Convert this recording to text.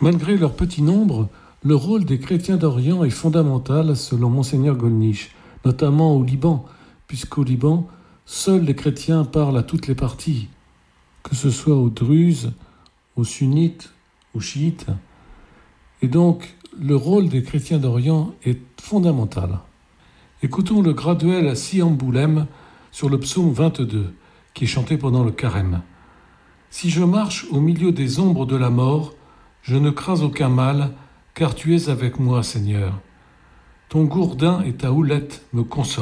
Malgré leur petit nombre, le rôle des chrétiens d'Orient est fondamental selon Monseigneur Gollnisch, notamment au Liban, puisqu'au Liban, seuls les chrétiens parlent à toutes les parties, que ce soit aux druzes, aux sunnites, aux chiites. Et donc, le rôle des chrétiens d'Orient est fondamental. Écoutons le graduel à Siamboulem sur le psaume 22, qui est chanté pendant le carême. « Si je marche au milieu des ombres de la mort, je ne crains aucun mal, car tu es avec moi, Seigneur. Ton gourdin et ta houlette me consolent. »